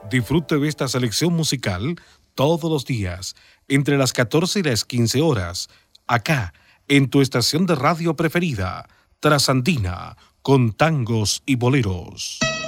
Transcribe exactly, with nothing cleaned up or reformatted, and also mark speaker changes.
Speaker 1: Disfrute de esta selección musical todos los días, entre las catorce y las quince horas, acá, en tu estación de radio preferida, Trasandina, con tangos y boleros.